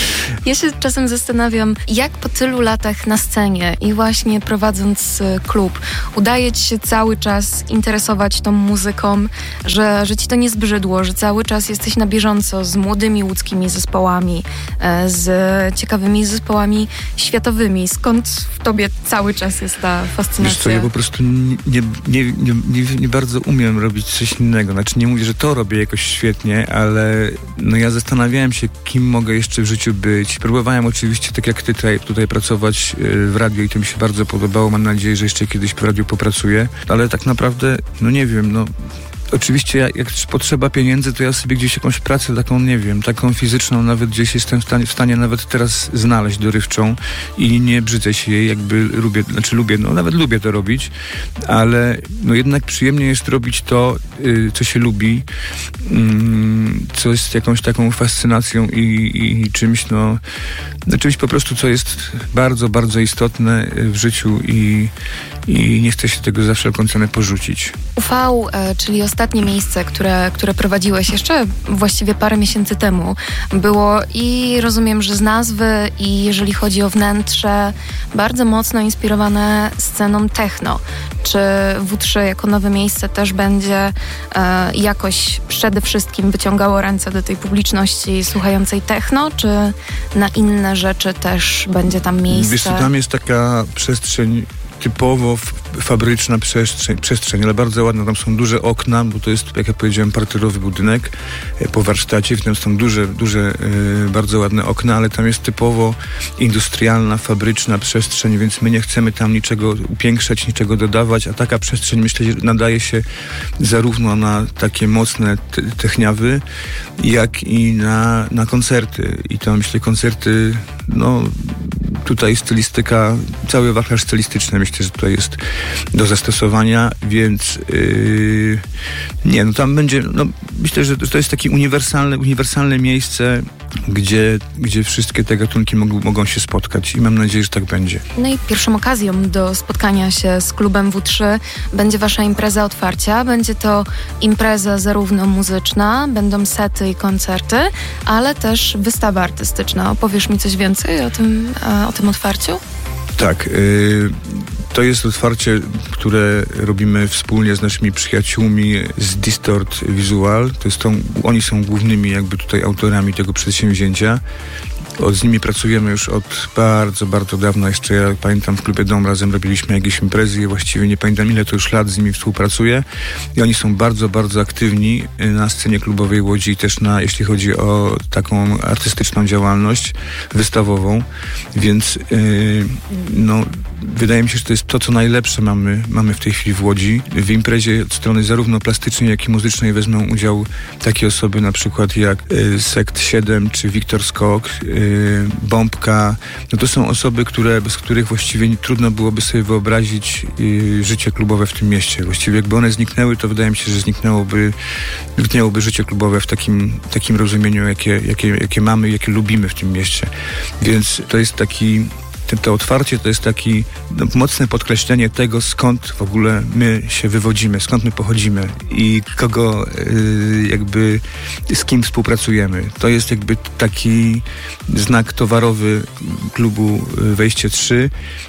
Ja się czasem zastanawiam, jak po tylu latach na scenie i właśnie prowadząc klub, udaje ci się cały czas interesować tą muzyką, że, że ci to nie zbrzydło, że cały czas jesteś na bieżąco z młodymi łódzkimi zespołami, z ciekawymi zespołami światowymi. Skąd w tobie cały czas jest ta fascynacja? Wiesz co, ja po prostu nie, nie, nie, nie, nie, nie bardzo umiem robić coś innego. Znaczy nie mówię, że to robię jakoś świetnie, ale no ja zastanawiałem się, kim mogę jeszcze w życiu być. Próbowałem oczywiście, tak jak ty tutaj, tutaj pracować w radiu i to mi się bardzo podobało. Mam nadzieję, że jeszcze kiedyś w radiu popracuję, ale tak naprawdę, no nie wiem, no oczywiście jak, jak potrzeba pieniędzy, to ja sobie gdzieś jakąś pracę taką, nie wiem, taką fizyczną, nawet gdzieś jestem w stanie, w stanie nawet teraz znaleźć dorywczą i nie brzydzę się jej, jakby lubię, znaczy lubię, no nawet lubię to robić, ale no jednak przyjemnie jest robić to, y, co się lubi, y, co jest jakąś taką fascynacją i, i czymś, no, no czymś po prostu, co jest bardzo, bardzo istotne w życiu i, i nie chcę się tego za wszelką cenę porzucić. U V, e, czyli ostatnie miejsce, które, które prowadziłeś jeszcze właściwie parę miesięcy temu, było i rozumiem, że z nazwy i jeżeli chodzi o wnętrze, bardzo mocno inspirowane sceną techno. Czy W trzy jako nowe miejsce też będzie e, jakoś przede wszystkim wyciągało ręce do tej publiczności słuchającej techno, czy na inne rzeczy też będzie tam miejsce? Wiesz co, tam jest taka przestrzeń typowo fabryczna przestrzeń, przestrzeń, ale bardzo ładna. Tam są duże okna, bo to jest, jak ja powiedziałem, parterowy budynek po warsztacie, w tym są duże, duże, yy, bardzo ładne okna, ale tam jest typowo industrialna, fabryczna przestrzeń, więc my nie chcemy tam niczego upiększać, niczego dodawać, a taka przestrzeń, myślę, że nadaje się zarówno na takie mocne te- techniawy, jak i na, na koncerty. I to, myślę, koncerty, no tutaj stylistyka, cały wachlarz stylistyczny, myślę, że tutaj jest do zastosowania, więc yy, nie, no tam będzie, no myślę, że to jest takie uniwersalne, uniwersalne miejsce, gdzie, gdzie wszystkie te gatunki mogą, mogą się spotkać i mam nadzieję, że tak będzie. No i pierwszą okazją do spotkania się z klubem W trzy będzie wasza impreza otwarcia. Będzie to impreza zarówno muzyczna, będą sety i koncerty, ale też wystawa artystyczna. Opowiesz mi coś więcej o tym, o tym otwarciu? Tak, yy, to jest otwarcie, które robimy wspólnie z naszymi przyjaciółmi z Distort Visual. To jest to, oni są głównymi jakby tutaj autorami tego przedsięwzięcia. Od, z nimi pracujemy już od bardzo, bardzo dawna. Jeszcze ja pamiętam, w klubie Dom razem robiliśmy jakieś imprezy i właściwie nie pamiętam, ile to już lat z nimi współpracuję. I oni są bardzo, bardzo aktywni na scenie klubowej Łodzi, też na, jeśli chodzi o taką artystyczną działalność wystawową. Więc yy, no, wydaje mi się, że to jest to, co najlepsze mamy, mamy w tej chwili w Łodzi. W imprezie od strony zarówno plastycznej, jak i muzycznej wezmą udział takie osoby na przykład jak yy, Sekt siedem czy Wiktor Skok, yy, Bombka. No to są osoby, które, bez których właściwie nie, trudno byłoby sobie wyobrazić yy, życie klubowe w tym mieście. Właściwie jakby one zniknęły, to wydaje mi się, że zniknęłoby, zniknęłoby życie klubowe w takim, takim rozumieniu, jakie, jakie, jakie mamy, jakie lubimy w tym mieście. Więc to jest taki to otwarcie to jest takie no, mocne podkreślenie tego, skąd w ogóle my się wywodzimy, skąd my pochodzimy i kogo yy, jakby z kim współpracujemy. To jest jakby taki znak towarowy klubu Wejście trzy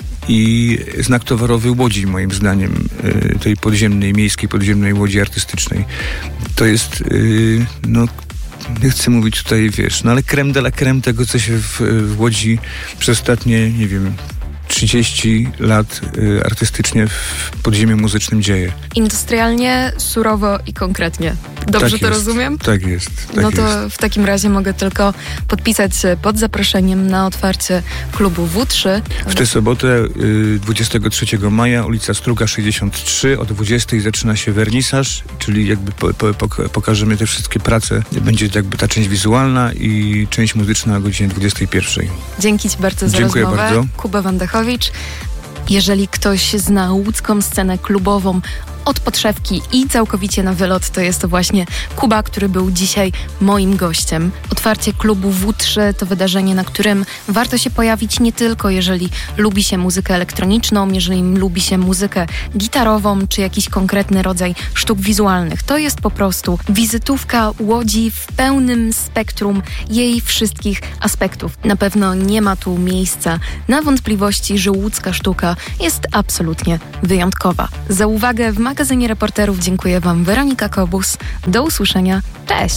i znak towarowy Łodzi, moim zdaniem, yy, tej podziemnej, miejskiej, podziemnej Łodzi artystycznej. To jest yy, no nie chcę mówić tutaj, wiesz, no ale creme de la creme tego, co się w, w Łodzi przez ostatnie, nie wiem, trzydzieści lat y, artystycznie w podziemiu muzycznym dzieje. Industrialnie, surowo i konkretnie. Dobrze tak to jest. rozumiem? Tak jest. Tak no to jest. w takim razie mogę tylko podpisać się pod zaproszeniem na otwarcie klubu W trzy. W tę sobotę y, dwudziestego trzeciego maja, ulica Struga sześćdziesiąt trzy, o dwudziestej zaczyna się wernisaż, czyli jakby po, po, pok- pokażemy te wszystkie prace. Będzie jakby ta część wizualna i część muzyczna o godzinie dwudziestej pierwszej. Dzięki Ci bardzo za Dziękuję rozmowę. bardzo. Kuba Wandechowicz. Jeżeli ktoś zna łódzką scenę klubową od podszewki i całkowicie na wylot, to jest to właśnie Kuba, który był dzisiaj moim gościem. Otwarcie klubu W trzy to wydarzenie, na którym warto się pojawić nie tylko jeżeli lubi się muzykę elektroniczną, jeżeli lubi się muzykę gitarową, czy jakiś konkretny rodzaj sztuk wizualnych. To jest po prostu wizytówka Łodzi w pełnym spektrum jej wszystkich aspektów. Na pewno nie ma tu miejsca na wątpliwości, że łódzka sztuka jest absolutnie wyjątkowa. Za uwagę w magazynie Reporterów dziękuję Wam Weronika Kobus. Do usłyszenia. Cześć!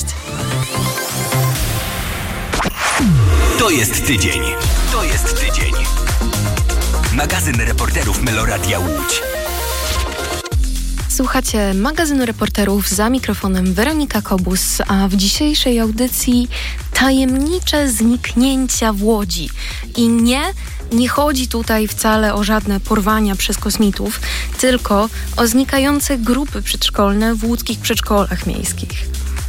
To jest tydzień. To jest tydzień. Magazyn Reporterów Meloradia Łódź. Słuchacie magazynu Reporterów, za mikrofonem Weronika Kobus, a w dzisiejszej audycji tajemnicze zniknięcia w Łodzi. I nie, nie chodzi tutaj wcale o żadne porwania przez kosmitów, tylko o znikające grupy przedszkolne w łódzkich przedszkolach miejskich.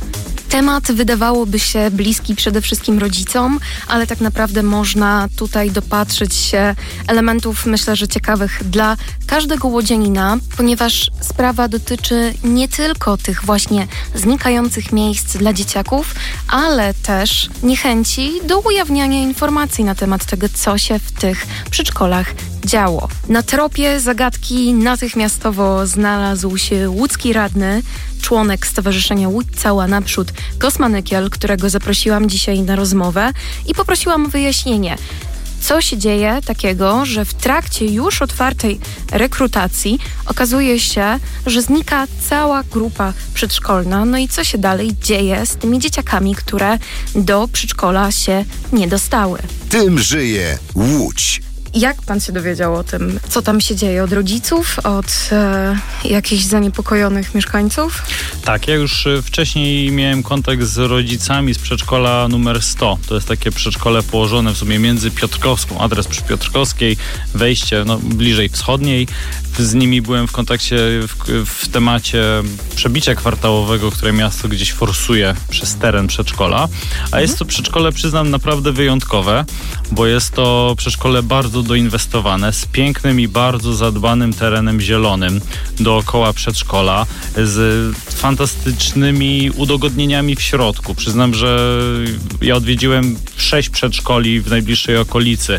Temat wydawałoby się bliski przede wszystkim rodzicom, ale tak naprawdę można tutaj dopatrzyć się elementów, myślę, że ciekawych dla każdego łodzianina, ponieważ sprawa dotyczy nie tylko tych właśnie znikających miejsc dla dzieciaków, ale też niechęci do ujawniania informacji na temat tego, co się w tych przedszkolach działo. Na tropie zagadki natychmiastowo znalazł się łódzki radny, członek Stowarzyszenia Łódź Cała Naprzód, Kosmanykiel, którego zaprosiłam dzisiaj na rozmowę i poprosiłam o wyjaśnienie, co się dzieje takiego, że w trakcie już otwartej rekrutacji okazuje się, że znika cała grupa przedszkolna. No i co się dalej dzieje z tymi dzieciakami, które do przedszkola się nie dostały? Tym żyje Łódź. Jak pan się dowiedział o tym, co tam się dzieje? Od rodziców? Od e, jakichś zaniepokojonych mieszkańców? Tak, ja już wcześniej miałem kontakt z rodzicami z przedszkola numer sto. To jest takie przedszkole położone w sumie między Piotrkowską, adres przy Piotrkowskiej, wejście no, bliżej wschodniej. Z nimi byłem w kontakcie w, w temacie przebicia kwartałowego, które miasto gdzieś forsuje przez teren przedszkola. A jest to przedszkole, przyznam, naprawdę wyjątkowe, bo jest to przedszkole bardzo doinwestowane, z pięknym i bardzo zadbanym terenem zielonym dookoła przedszkola, z fantastycznymi udogodnieniami w środku. Przyznam, że ja odwiedziłem sześć przedszkoli w najbliższej okolicy.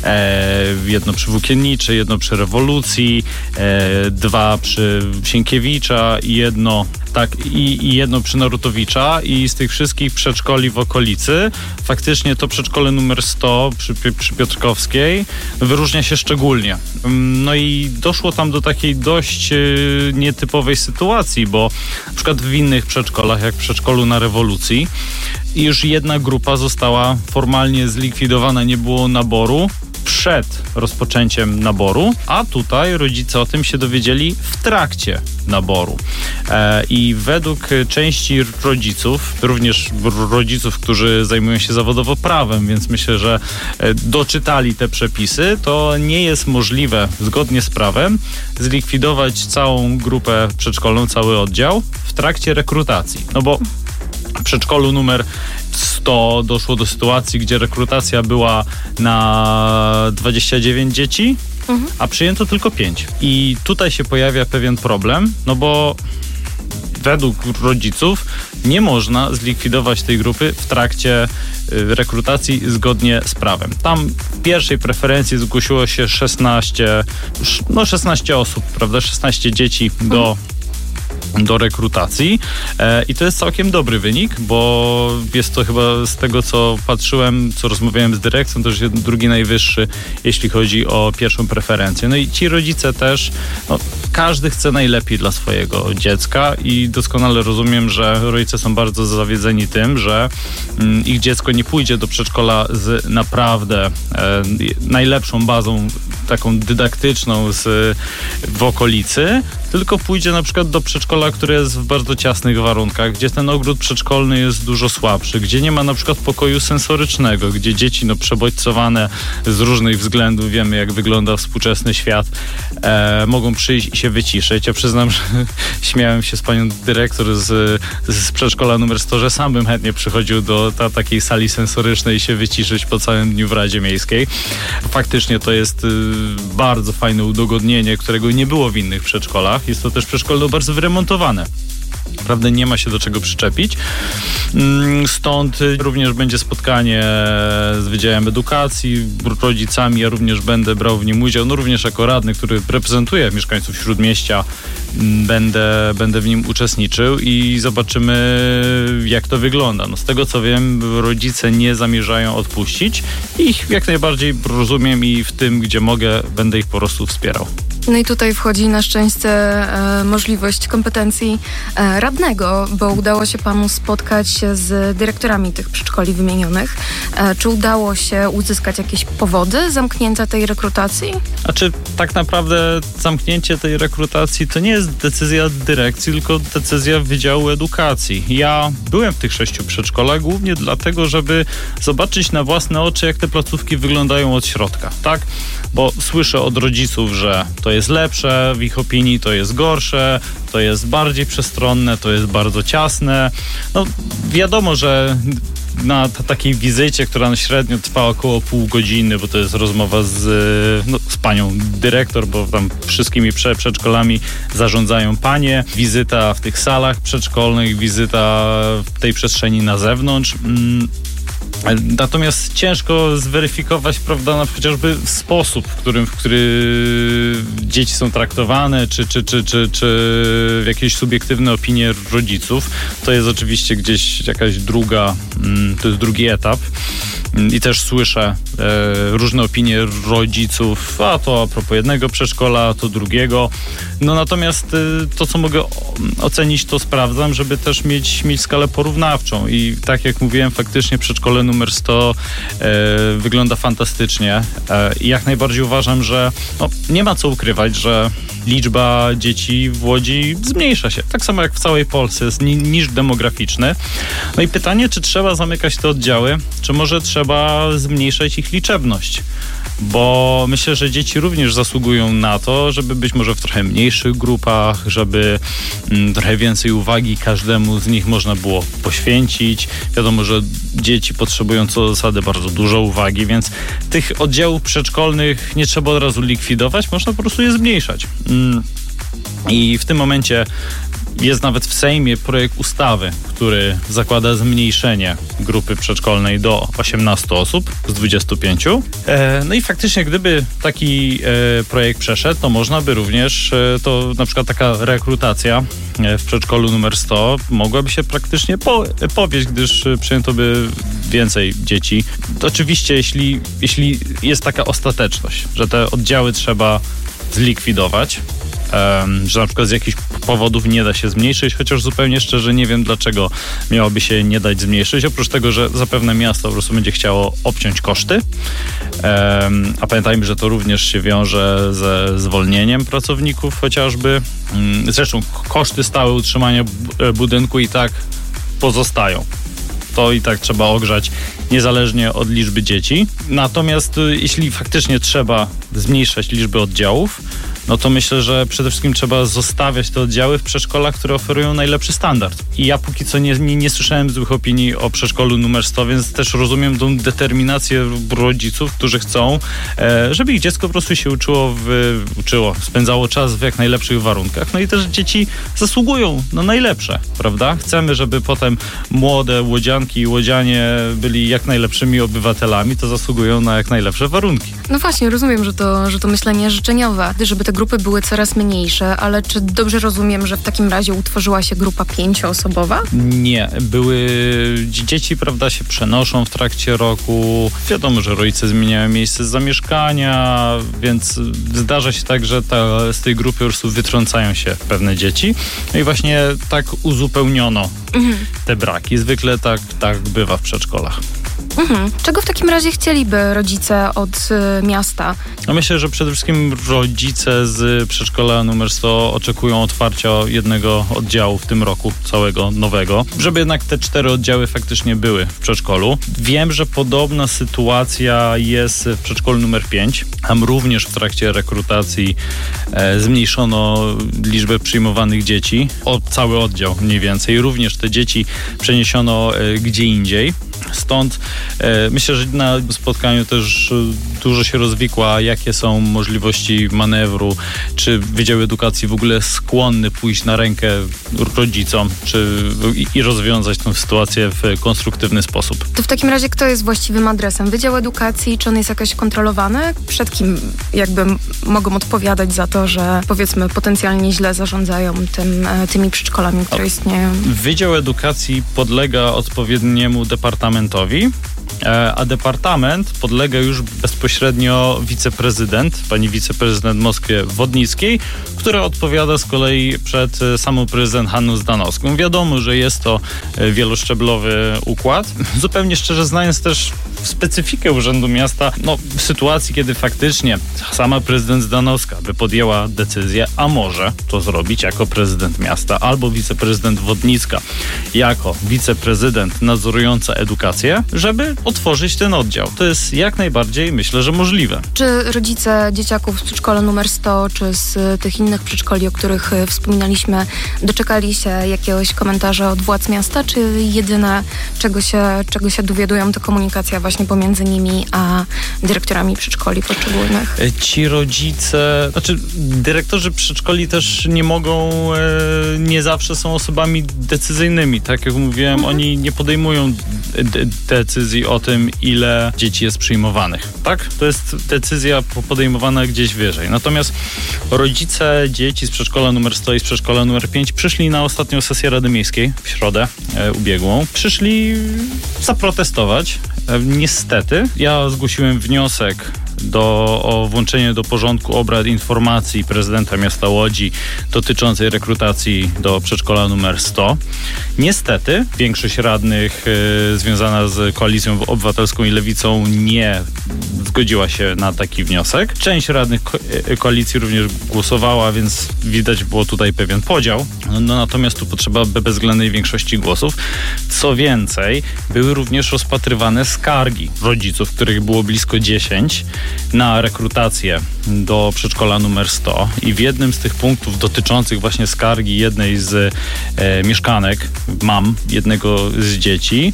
E, jedno przy Włókienniczy, jedno przy Rewolucji, e, dwa przy Sienkiewicza i jedno tak, i, i jedno przy Narutowicza, i z tych wszystkich przedszkoli w okolicy faktycznie to przedszkole numer sto przy, przy Piotrkowskiej wyróżnia się szczególnie. No i doszło tam do takiej dość y, nietypowej sytuacji, bo na przykład w innych przedszkolach, jak w przedszkolu na Rewolucji, już jedna grupa została formalnie zlikwidowana, nie było naboru przed rozpoczęciem naboru, a tutaj rodzice o tym się dowiedzieli w trakcie naboru. E, I według części rodziców, również rodziców, którzy zajmują się zawodowo prawem, więc myślę, że e, doczytali te przepisy, to nie jest możliwe zgodnie z prawem zlikwidować całą grupę przedszkolną, cały oddział w trakcie rekrutacji. No bo w przedszkolu numer sto doszło do sytuacji, gdzie rekrutacja była na dwadzieścia dziewięć dzieci, mhm. a przyjęto tylko pięć. I tutaj się pojawia pewien problem, no bo według rodziców nie można zlikwidować tej grupy w trakcie rekrutacji zgodnie z prawem. Tam w pierwszej preferencji zgłosiło się szesnaście, no szesnaście osób, prawda, szesnaście dzieci do mhm. do rekrutacji e, i to jest całkiem dobry wynik, bo jest to chyba z tego, co patrzyłem, co rozmawiałem z dyrekcją, to jest drugi najwyższy, jeśli chodzi o pierwszą preferencję. No i ci rodzice też, no, każdy chce najlepiej dla swojego dziecka i doskonale rozumiem, że rodzice są bardzo zawiedzeni tym, że mm, ich dziecko nie pójdzie do przedszkola z naprawdę e, najlepszą bazą taką dydaktyczną z, w okolicy, tylko pójdzie na przykład do przedszkola, które jest w bardzo ciasnych warunkach, gdzie ten ogród przedszkolny jest dużo słabszy, gdzie nie ma na przykład pokoju sensorycznego, gdzie dzieci no, przebodźcowane z różnych względów, wiemy jak wygląda współczesny świat, e, mogą przyjść i się wyciszyć. Ja przyznam, że śmiałem się z panią dyrektor z, z przedszkola numer sto, że sam bym chętnie przychodził do ta, takiej sali sensorycznej i się wyciszyć po całym dniu w Radzie Miejskiej. Faktycznie to jest y, bardzo fajne udogodnienie, którego nie było w innych przedszkolach. Jest to też przedszkole bardzo wyremontowane. Naprawdę nie ma się do czego przyczepić. Stąd również będzie spotkanie z Wydziałem Edukacji, rodzicami. Ja również będę brał w nim udział, no również jako radny, który reprezentuje mieszkańców Śródmieścia. Będę, będę w nim uczestniczył i zobaczymy, jak to wygląda. No z tego, co wiem, rodzice nie zamierzają odpuścić. Ich jak najbardziej rozumiem i w tym, gdzie mogę, będę ich po prostu wspierał. No i tutaj wchodzi na szczęście e, możliwość kompetencji e, radnego, bo udało się panu spotkać się z dyrektorami tych przedszkoli wymienionych. E, czy udało się uzyskać jakieś powody zamknięcia tej rekrutacji? Znaczy, tak naprawdę zamknięcie tej rekrutacji to nie jest decyzja dyrekcji, tylko decyzja Wydziału Edukacji. Ja byłem w tych sześciu przedszkolach głównie dlatego, żeby zobaczyć na własne oczy, jak te placówki wyglądają od środka, tak? Bo słyszę od rodziców, że to jest lepsze, w ich opinii to jest gorsze, to jest bardziej przestronne, to jest bardzo ciasne. No wiadomo, że na t- takiej wizycie, która średnio trwa około pół godziny, bo to jest rozmowa z, no, z panią dyrektor, bo tam wszystkimi prze- przedszkolami zarządzają panie, wizyta w tych salach przedszkolnych, wizyta w tej przestrzeni na zewnątrz. Mm. Natomiast ciężko zweryfikować, prawda, na chociażby sposób, w którym w który dzieci są traktowane, czy, czy, czy, czy, czy jakieś subiektywne opinie rodziców. To jest oczywiście gdzieś jakaś druga, to jest drugi etap. I też słyszę e, różne opinie rodziców, a to a propos jednego przedszkola, a to drugiego. No natomiast e, to, co mogę ocenić, to sprawdzam, żeby też mieć, mieć skalę porównawczą. I tak jak mówiłem, faktycznie przedszkole numer sto e, wygląda fantastycznie. E, I jak najbardziej uważam, że no, nie ma co ukrywać, że liczba dzieci w Łodzi zmniejsza się. Tak samo jak w całej Polsce jest ni- niż demograficzny. No i pytanie, czy trzeba zamykać te oddziały, czy może trzeba zmniejszać ich liczebność? Bo myślę, że dzieci również zasługują na to, żeby być może w trochę mniejszych grupach, żeby mm, trochę więcej uwagi każdemu z nich można było poświęcić. Wiadomo, że dzieci potrzebują co do zasady bardzo dużo uwagi, więc tych oddziałów przedszkolnych nie trzeba od razu likwidować, można po prostu je zmniejszać. Mm. I w tym momencie jest nawet w Sejmie projekt ustawy, który zakłada zmniejszenie grupy przedszkolnej do osiemnastu osób z dwudziestu pięciu. E, no i faktycznie, gdyby taki e, projekt przeszedł, to można by również, e, to na przykład taka rekrutacja e, w przedszkolu numer sto mogłaby się praktycznie po, powieść, gdyż przyjęto by więcej dzieci. To oczywiście, jeśli, jeśli jest taka ostateczność, że te oddziały trzeba zlikwidować, Um, że na przykład z jakichś powodów nie da się zmniejszyć, chociaż zupełnie szczerze nie wiem, dlaczego miałoby się nie dać zmniejszyć, oprócz tego, że zapewne miasto po prostu będzie chciało obciąć koszty, um, a pamiętajmy, że to również się wiąże ze zwolnieniem pracowników chociażby. Um, zresztą koszty stałe utrzymania b- budynku i tak pozostają. To i tak trzeba ogrzać niezależnie od liczby dzieci. Natomiast jeśli faktycznie trzeba zmniejszać liczbę oddziałów, no to myślę, że przede wszystkim trzeba zostawiać te oddziały w przedszkolach, które oferują najlepszy standard. I ja póki co nie, nie, nie słyszałem złych opinii o przedszkolu numer sto, więc też rozumiem tą determinację rodziców, którzy chcą, e, żeby ich dziecko po prostu się uczyło, w, uczyło, spędzało czas w jak najlepszych warunkach. No i też dzieci zasługują na najlepsze, prawda? Chcemy, żeby potem młode łodzianki i łodzianie byli jak najlepszymi obywatelami, to zasługują na jak najlepsze warunki. No właśnie, rozumiem, że to, że to myślenie życzeniowe, żeby te grupy były coraz mniejsze, ale czy dobrze rozumiem, że w takim razie utworzyła się grupa pięcioosobowa? Nie, były dzieci, prawda, się przenoszą w trakcie roku. Wiadomo, że rodzice zmieniają miejsce zamieszkania, więc zdarza się tak, że ta, z tej grupy po prostu wytrącają się pewne dzieci. No i właśnie tak uzupełniono mhm. te braki. Zwykle tak, tak bywa w przedszkolach. Mhm. Czego w takim razie chcieliby rodzice od y, miasta? No myślę, że przede wszystkim rodzice z przedszkola numer sto oczekują otwarcia jednego oddziału w tym roku, całego nowego, żeby jednak te cztery oddziały faktycznie były w przedszkolu. Wiem, że podobna sytuacja jest w przedszkolu numer pięć. Tam również w trakcie rekrutacji e, zmniejszono liczbę przyjmowanych dzieci o cały oddział mniej więcej. Również te dzieci przeniesiono e, gdzie indziej. Stąd e, myślę, że na spotkaniu też e, dużo się rozwikła, jakie są możliwości manewru, czy Wydział Edukacji w ogóle skłonny pójść na rękę rodzicom, czy i, i rozwiązać tę sytuację w konstruktywny sposób. To w takim razie kto jest właściwym adresem? Wydział Edukacji, czy on jest jakoś kontrolowany? Przed kim jakby mogą odpowiadać za to, że powiedzmy potencjalnie źle zarządzają tym, tymi przedszkolami, które istnieją? Wydział Edukacji podlega odpowiedniemu departamentowi, a departament podlega już bezpośrednio wiceprezydent, pani wiceprezydent Moskwie Wodnickiej, która odpowiada z kolei przed samą prezydent Hanną Zdanowską. Wiadomo, że jest to wieloszczeblowy układ. Zupełnie szczerze, znając też specyfikę Urzędu Miasta, no w sytuacji, kiedy faktycznie sama prezydent Zdanowska by podjęła decyzję, a może to zrobić jako prezydent miasta, albo wiceprezydent Wodnicka jako wiceprezydent nadzorująca edukację, żeby otworzyć ten oddział. To jest jak najbardziej, myślę, że możliwe. Czy rodzice dzieciaków z przedszkola numer sto, czy z tych innych przedszkoli, o których wspominaliśmy, doczekali się jakiegoś komentarza od władz miasta, czy jedyne, czego się, czego się dowiadują, to komunikacja właśnie pomiędzy nimi a dyrektorami przedszkoli poszczególnych? Ci rodzice, znaczy dyrektorzy przedszkoli też nie mogą, e, nie zawsze są osobami decyzyjnymi. Tak jak mówiłem, mhm. oni nie podejmują de- decyzji o tym, ile dzieci jest przyjmowanych. Tak? To jest decyzja podejmowana gdzieś wyżej. Natomiast rodzice dzieci z przedszkola numer sto i z przedszkola numer pięć przyszli na ostatnią sesję Rady Miejskiej w środę e, ubiegłą. Przyszli zaprotestować. E, niestety, ja zgłosiłem wniosek do, o włączenie do porządku obrad informacji prezydenta miasta Łodzi dotyczącej rekrutacji do przedszkola numer sto. Niestety większość radnych y, związana z Koalicją Obywatelską i Lewicą nie zgodziła się na taki wniosek. Część radnych ko- koalicji również głosowała, więc widać było tutaj pewien podział. No, natomiast tu potrzeba bezwzględnej większości głosów. Co więcej, były również rozpatrywane skargi rodziców, których było blisko dziesięć, na rekrutację do przedszkola numer sto i w jednym z tych punktów dotyczących właśnie skargi jednej z e, mieszkanek, mam jednego z dzieci,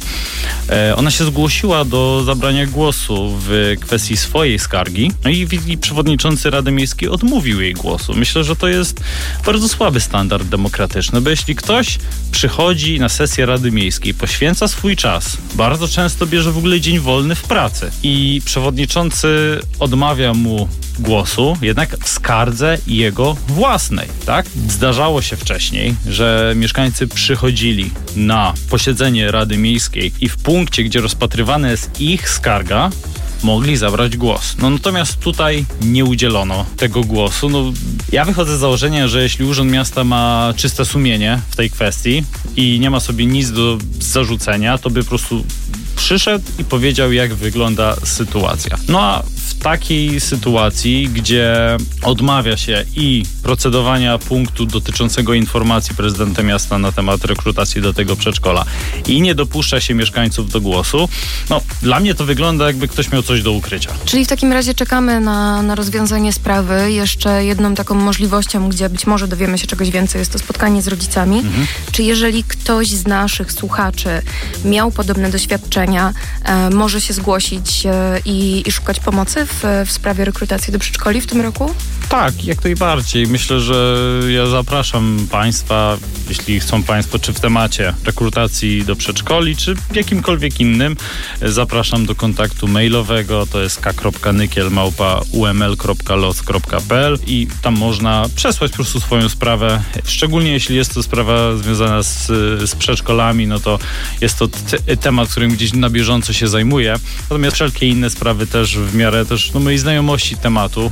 e, ona się zgłosiła do zabrania głosu w kwestii swojej skargi, no i, i przewodniczący Rady Miejskiej odmówił jej głosu. Myślę, że to jest bardzo słaby standard demokratyczny, bo jeśli ktoś przychodzi na sesję Rady Miejskiej, poświęca swój czas, bardzo często bierze w ogóle dzień wolny w pracy i przewodniczący odmawia mu głosu, jednak w skardze jego własnej, tak? Zdarzało się wcześniej, że mieszkańcy przychodzili na posiedzenie Rady Miejskiej i w punkcie, gdzie rozpatrywana jest ich skarga, mogli zabrać głos. No natomiast tutaj nie udzielono tego głosu. No, ja wychodzę z założenia, że jeśli Urząd Miasta ma czyste sumienie w tej kwestii i nie ma sobie nic do zarzucenia, to by po prostu przyszedł i powiedział, jak wygląda sytuacja. No a w takiej sytuacji, gdzie odmawia się i procedowania punktu dotyczącego informacji prezydenta miasta na temat rekrutacji do tego przedszkola i nie dopuszcza się mieszkańców do głosu, no dla mnie to wygląda, jakby ktoś miał coś do ukrycia. Czyli w takim razie czekamy na, na rozwiązanie sprawy. Jeszcze jedną taką możliwością, gdzie być może dowiemy się czegoś więcej, jest to spotkanie z rodzicami. Mhm. Czy jeżeli ktoś z naszych słuchaczy miał podobne doświadczenia, e, może się zgłosić e, i, i szukać pomocy w, w sprawie rekrutacji do przedszkoli w tym roku? Tak, jak najbardziej. Myślę, że ja zapraszam Państwa, jeśli chcą Państwo, czy w temacie rekrutacji do przedszkoli, czy jakimkolwiek innym, zapraszam do kontaktu mailowego, to jest k kropka nykiel małpa u m l kropka los kropka p l i tam można przesłać po prostu swoją sprawę, szczególnie jeśli jest to sprawa związana z, z przedszkolami, no to jest to t- temat, którym gdzieś na bieżąco się zajmuję, natomiast wszelkie inne sprawy też w miarę też no, mojej znajomości tematu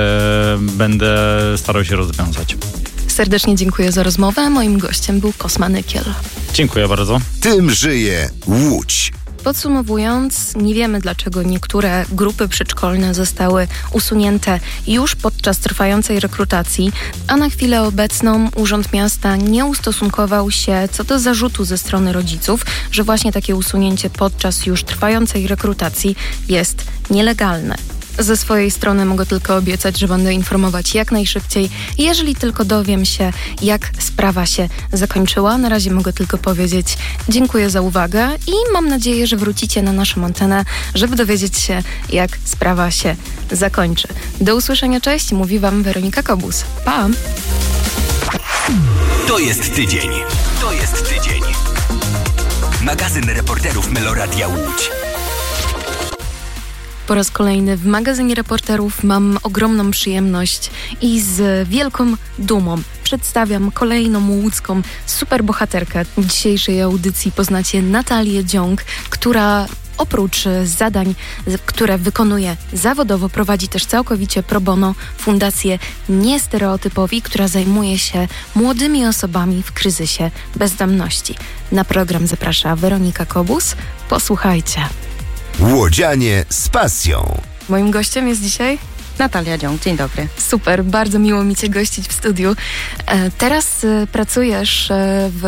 e, będę starał się rozwiązać. Serdecznie dziękuję za rozmowę. Moim gościem był Kosma Nykiel. Dziękuję bardzo. Tym żyje Łódź. Podsumowując, nie wiemy, dlaczego niektóre grupy przedszkolne zostały usunięte już podczas trwającej rekrutacji, a na chwilę obecną Urząd Miasta nie ustosunkował się co do zarzutu ze strony rodziców, że właśnie takie usunięcie podczas już trwającej rekrutacji jest nielegalne. Ze swojej strony mogę tylko obiecać, że będę informować jak najszybciej, jeżeli tylko dowiem się, jak sprawa się zakończyła. Na razie mogę tylko powiedzieć dziękuję za uwagę i mam nadzieję, że wrócicie na naszą antenę, żeby dowiedzieć się, jak sprawa się zakończy. Do usłyszenia, cześć, mówi Wam Weronika Kobus. Pa! To jest tydzień. To jest tydzień. Magazyn reporterów Meloradia Łódź. Po raz kolejny w magazynie reporterów mam ogromną przyjemność i z wielką dumą przedstawiam kolejną łódzką superbohaterkę. W dzisiejszej audycji poznacie Natalię Dziąg, która oprócz zadań, które wykonuje zawodowo, prowadzi też całkowicie pro bono Fundację Niestereotypowi, która zajmuje się młodymi osobami w kryzysie bezdomności. Na program zaprasza Weronika Kobus. Posłuchajcie. Łodzianie z pasją. Moim gościem jest dzisiaj Natalia Dziąg. Dzień dobry. Super, bardzo miło mi Cię gościć w studiu. Teraz pracujesz w